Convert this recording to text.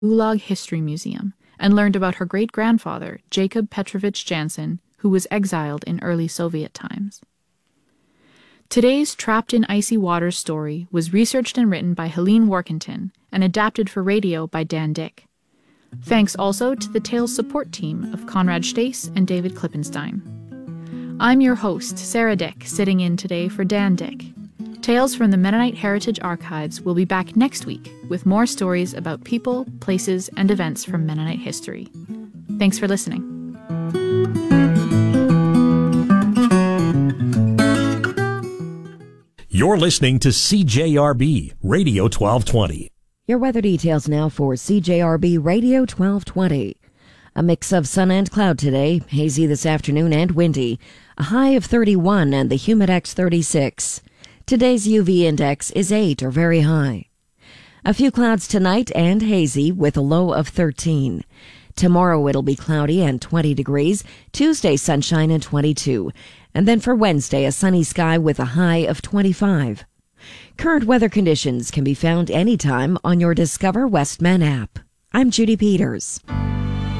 Gulag History Museum and learned about her great-grandfather, Jacob Petrovich Jansen, who was exiled in early Soviet times. Today's Trapped in Icy Waters story was researched and written by Helene Workington and adapted for radio by Dan Dick. Thanks also to the Tales support team of Conrad Stace and David Klippenstein. I'm your host, Sarah Dick, sitting in today for Dan Dick. Tales from the Mennonite Heritage Archives will be back next week with more stories about people, places, and events from Mennonite history. Thanks for listening. You're listening to CJRB Radio 1220. Your weather details now for CJRB Radio 1220. A mix of sun and cloud today, hazy this afternoon and windy. A high of 31 and the Humidex 36. Today's UV index is 8 or very high. A few clouds tonight and hazy with a low of 13. Tomorrow it'll be cloudy and 20 degrees. Tuesday sunshine and 22. And then for Wednesday a sunny sky with a high of 25. Current weather conditions can be found anytime on your Discover West Men app. I'm Judy Peters.